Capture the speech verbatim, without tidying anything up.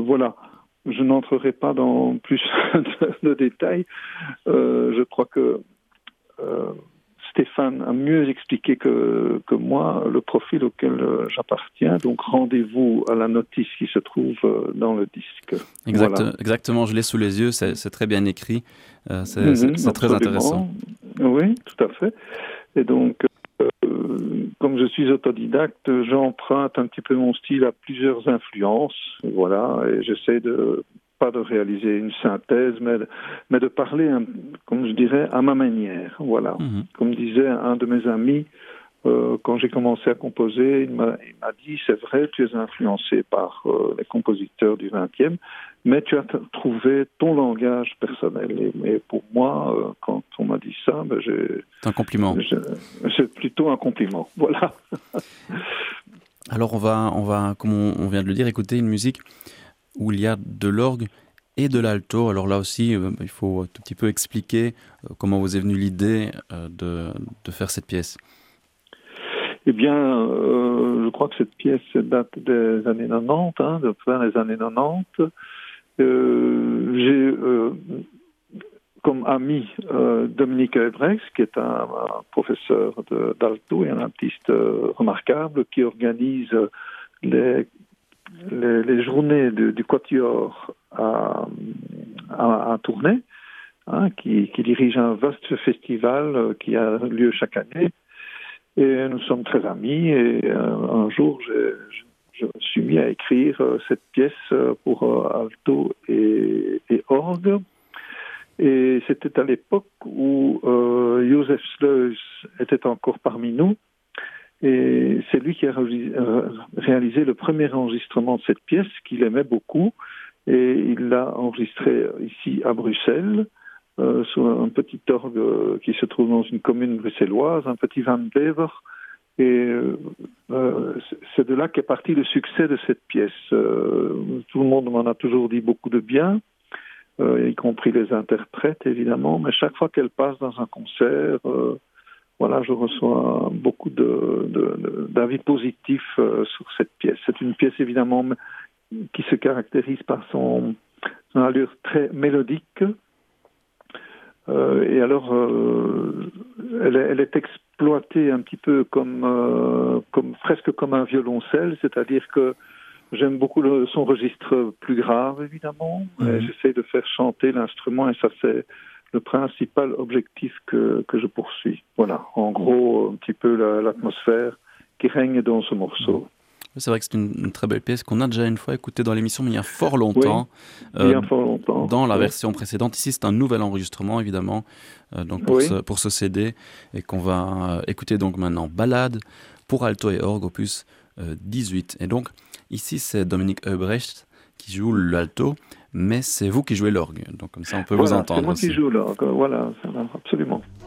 voilà, je n'entrerai pas dans plus de, de détails. Euh, je crois que euh, Stéphane a mieux expliqué que, que moi le profil auquel euh, j'appartiens. Donc rendez-vous à la notice qui se trouve euh, dans le disque. Exact, Voilà. Exactement, je l'ai sous les yeux, c'est, c'est très bien écrit, euh, c'est, c'est, Mm-hmm, c'est très intéressant. Oui, tout à fait. Et donc, euh, comme je suis autodidacte, j'emprunte un petit peu mon style à plusieurs influences. Voilà, et j'essaie de pas de réaliser une synthèse, mais de, mais de parler, comme je dirais, à ma manière. Voilà. Mm-hmm. Comme disait un de mes amis, euh, quand j'ai commencé à composer, il m'a, il m'a dit, c'est vrai, tu es influencé par euh, les compositeurs du vingtième, mais tu as t- trouvé ton langage personnel. Et, et pour moi, euh, quand on m'a dit ça, ben j'ai, c'est un compliment. j'ai, c'est plutôt un compliment. Voilà. Alors on va, on va, comme on, on vient de le dire, écouter une musique où il y a de l'orgue et de l'alto. Alors là aussi, euh, il faut un tout petit peu expliquer euh, comment vous est venue l'idée euh, de, de faire cette pièce. Eh bien, euh, je crois que cette pièce date des années quatre-vingt-dix, hein, de fin des années quatre-vingt-dix. Euh, j'ai euh, comme ami euh, Dominique Ebrecht, qui est un, un professeur de, d'alto et un artiste euh, remarquable, qui organise les, les, les journées de, du Quatuor à, à, à Tournai, hein, qui, qui dirige un vaste festival euh, qui a lieu chaque année. Et nous sommes très amis et euh, un jour, je, je, je me suis mis à écrire euh, cette pièce euh, pour euh, alto et, et orgue. Et c'était à l'époque où euh, Joseph Sleus était encore parmi nous. Et c'est lui qui a réalisé le premier enregistrement de cette pièce qu'il aimait beaucoup. Et il l'a enregistré ici à Bruxelles, euh, sur un petit orgue qui se trouve dans une commune bruxelloise, un petit Van Bever. Et euh, c'est de là qu'est parti le succès de cette pièce. Euh, tout le monde m'en a toujours dit beaucoup de bien, euh, y compris les interprètes évidemment, mais chaque fois qu'elle passe dans un concert, euh, voilà, je reçois beaucoup de, de, de, d'avis positifs euh, sur cette pièce. C'est une pièce évidemment qui se caractérise par son, son allure très mélodique. Euh, et alors, euh, elle, est, elle est exploitée un petit peu comme, euh, comme presque comme un violoncelle, c'est-à-dire que j'aime beaucoup le, son registre plus grave, évidemment. Mmh. Et j'essaie de faire chanter l'instrument, et ça, c'est le principal objectif que, que je poursuis. Voilà, en gros, un petit peu la, l'atmosphère qui règne dans ce morceau. Mmh. C'est vrai que c'est une, une très belle pièce qu'on a déjà une fois écoutée dans l'émission, mais il y a fort longtemps. Oui, il y a fort longtemps. Dans la oui. version précédente. Ici, c'est un nouvel enregistrement, évidemment, euh, donc pour, oui. ce, pour ce C D, et qu'on va euh, écouter donc maintenant. Ballade pour alto et orgue, opus euh, dix-huit. Et donc, ici, c'est Dominique Ebrecht qui joue l'alto, mais c'est vous qui jouez l'orgue. Donc, comme ça, on peut voilà, vous entendre c'est moi aussi. qui joue l'orgue, voilà, absolument.